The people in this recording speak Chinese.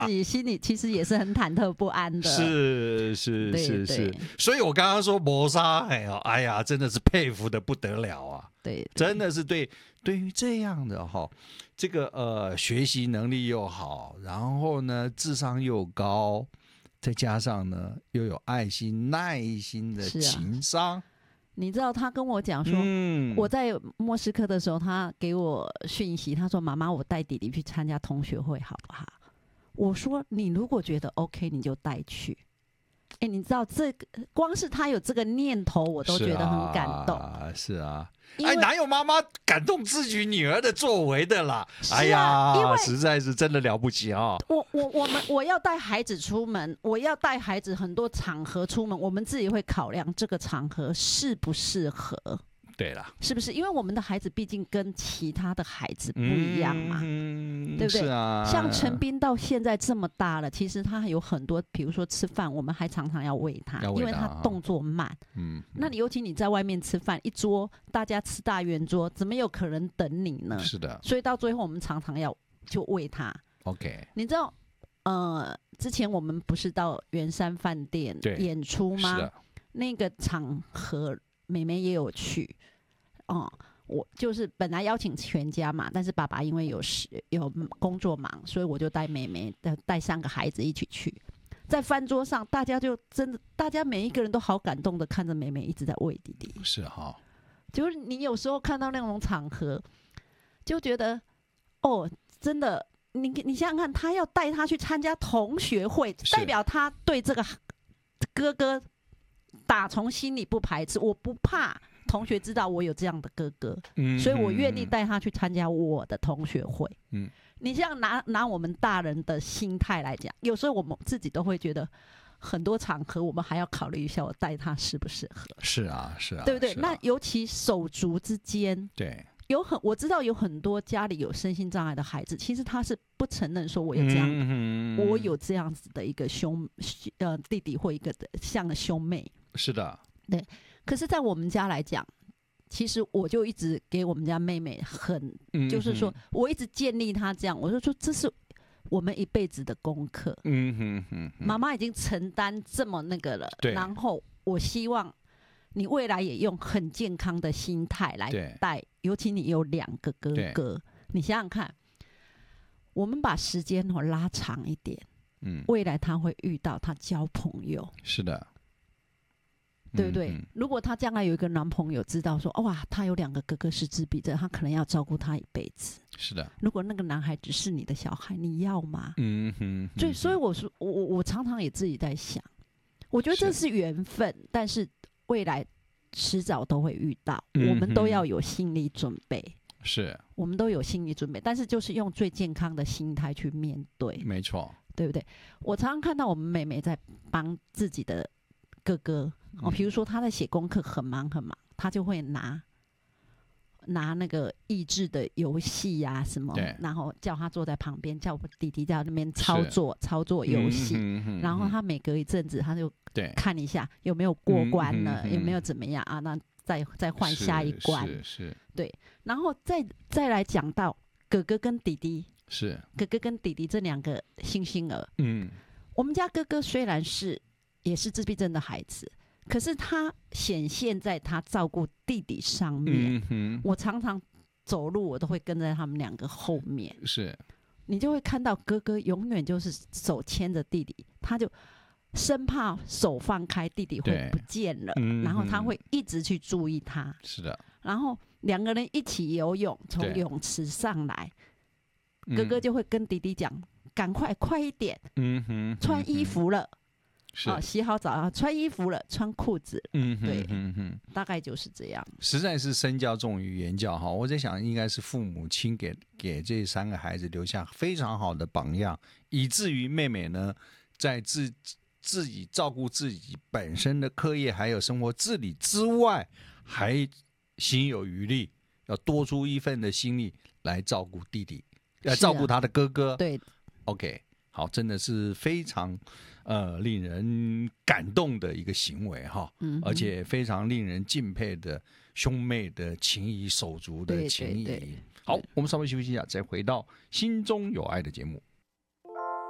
自己心里其实也是很忐忑不安的。 是，所以我刚刚说磨砂，哎呀，真的是佩服的不得了啊！ 对， 真的是对于这样的这个学习能力又好，然后呢智商又高，再加上呢又有爱心、耐心的情商。 你知道他跟我讲说，我在莫斯科的时候，他给我讯息，他说：“妈妈，我带弟弟去参加同学会好不好？”我说：“你如果觉得 OK， 你就带去。”你知道这个光是他有这个念头，我都觉得很感动。 是啊，哪有妈妈感动自己女儿的作为的啦？哎呀， 实在是真的了不起啊！ 我要带孩子出门，我要带孩子很多场合出门，我们自己会考量这个场合适不适合。 对啦， 是不是？因为我们的孩子毕竟跟其他的孩子不一样嘛，对不对？ 是啊。 像陈斌到现在这么大了，其实他有很多，比如说吃饭，我们还常常要喂他，因为他动作慢。那你尤其你在外面吃饭，一桌大家吃大圆桌，怎么有可能等你呢？ 是的。 所以到最后我们常常要就喂他。 OK， 你知道，之前我们不是到圆山饭店演出吗？ 是的。 那个场合，妹妹也有去。我就是本来邀请全家嘛，但是爸爸因为有工作忙，所以我就带妹妹带3个孩子一起去。在饭桌上，大家就真的，大家每一个人都好感动的看着妹妹一直在喂弟弟。 是哈， 就是你有时候看到那种场合，就觉得真的，你想想看，他要带他去参加同学会，代表他对这个哥哥打从心里不排斥，我不怕同学知道我有这样的哥哥，所以我愿意带他去参加我的同学会。你这样拿我们大人的心态来讲，有时候我们自己都会觉得，很多场合我们还要考虑一下，我带他适不适合。 是啊， 对不对？那尤其手足之间， 对， 我知道有很多家里有身心障碍的孩子，其实他是不承认说我有这样，我有这样子的一个弟弟或一个像兄妹。是的，对。可是，在我们家来讲，其实我就一直给我们家妹妹就是说我一直建立她这样，我就说这是我们一辈子的功课。妈妈已经承担这么那个了，然后我希望你未来也用很健康的心态来带，尤其你有2个哥哥，你想想看，我们把时间拉长一点，未来他会遇到他交朋友。是的。对不对？如果她将来有一个男朋友，知道说哇，他有2个哥哥是自闭症，他可能要照顾他一辈子。是的。如果那个男孩只是你的小孩，你要吗？所以我说，我常常也自己在想，我觉得这是缘分，但是未来迟早都会遇到，我们都要有心理准备。是，我们都有心理准备，但是就是用最健康的心态去面对。没错，对不对？我常常看到我们妹妹在帮自己的哥哥。比如说他在写功课很忙，他就会拿那个益智的游戏呀什么，然后叫他坐在旁边，叫我弟弟在那边操作游戏，然后他每隔一阵子他就看一下有没有过关了，有没有怎么样啊？那再换下一关，对，然后再来讲到哥哥跟弟弟，哥哥跟弟弟这2个星星儿，我们家哥哥虽然也是自闭症的孩子。可是他显现在他照顾弟弟上面，我常常走路我都会跟在他们2个后面，你就会看到哥哥永远就是手牵着弟弟，他就生怕手放开弟弟会不见了，然后他会一直去注意他。是的，然后2个人一起游泳，从泳池上来，哥哥就会跟弟弟讲：“赶快一点，穿衣服了。”洗好澡啊，穿衣服了，穿裤子，对，大概就是这样。实在是身教重于言教哈，我在想，应该是父母亲给这3个孩子留下非常好的榜样，以至于妹妹呢，在自己照顾自己本身的课业还有生活自理之外，还心有余力，要多出一份的心力来照顾弟弟，照顾他的哥哥。对 ，OK， 好，真的是非常。令人感动的一个行为哈，而且非常令人敬佩的兄妹的情谊、手足的情谊。好，我们稍微休息一下，再回到心中有爱的节目。